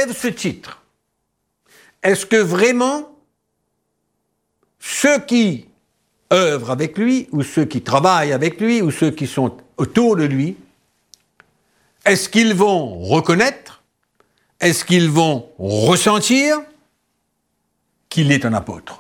enlève ce titre, est-ce que vraiment ceux qui œuvrent avec lui, ou ceux qui travaillent avec lui, ou ceux qui sont autour de lui, est-ce qu'ils vont reconnaître, est-ce qu'ils vont ressentir qu'il est un apôtre?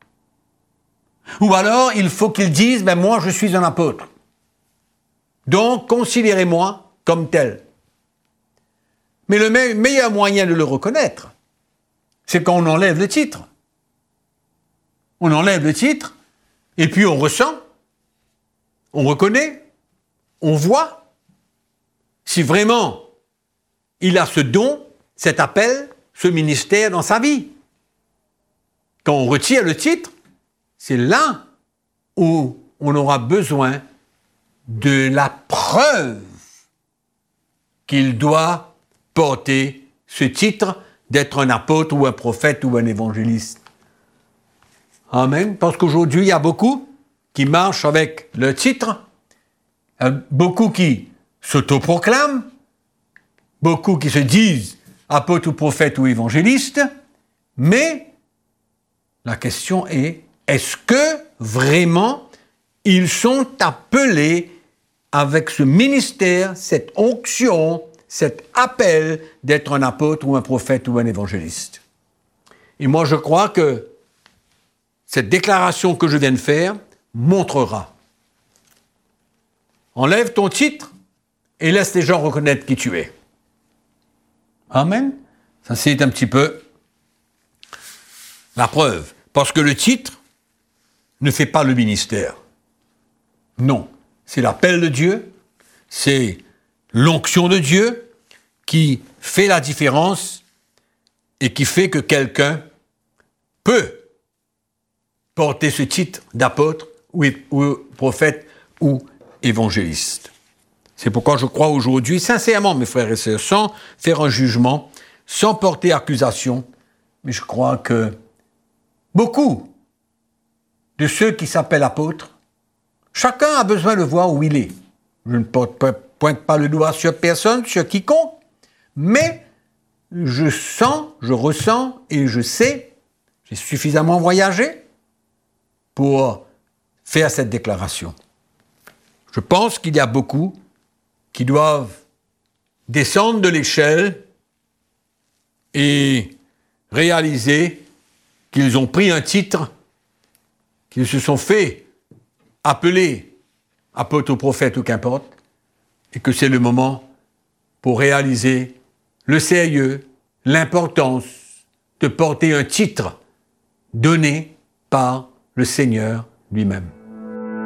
Ou alors, il faut qu'ils disent, moi je suis un apôtre. Donc, considérez-moi comme tel. Mais le meilleur moyen de le reconnaître, c'est quand on enlève le titre. On enlève le titre, et puis on ressent, on reconnaît, on voit si vraiment il a ce don, cet appel, ce ministère dans sa vie. Quand on retire le titre, c'est là où on aura besoin de la preuve qu'il doit porter ce titre d'être un apôtre ou un prophète ou un évangéliste. Amen. Parce qu'aujourd'hui, il y a beaucoup qui marchent avec le titre, beaucoup qui s'autoproclament, beaucoup qui se disent apôtres ou prophètes ou évangélistes, mais la question est, est-ce que vraiment ils sont appelés avec ce ministère, cette onction, cet appel d'être un apôtre ou un prophète ou un évangéliste? Et moi, je crois que cette déclaration que je viens de faire montrera. Enlève ton titre et laisse les gens reconnaître qui tu es. Amen. Ça, c'est un petit peu la preuve. Parce que le titre ne fait pas le ministère. Non. C'est l'appel de Dieu, c'est l'onction de Dieu qui fait la différence et qui fait que quelqu'un peut porter ce titre d'apôtre ou prophète ou évangéliste. C'est pourquoi je crois aujourd'hui, sincèrement, mes frères et sœurs, sans faire un jugement, sans porter accusation, mais je crois que beaucoup de ceux qui s'appellent apôtres, chacun a besoin de voir où il est. Je ne pointe pas le doigt sur personne, sur quiconque, mais je sens, je ressens et je sais, j'ai suffisamment voyagé pour faire cette déclaration. Je pense qu'il y a beaucoup qui doivent descendre de l'échelle et réaliser qu'ils ont pris un titre, qu'ils se sont fait appeler apôtre ou prophète ou qu'importe, et que c'est le moment pour réaliser le sérieux, l'importance de porter un titre donné par le Seigneur lui-même.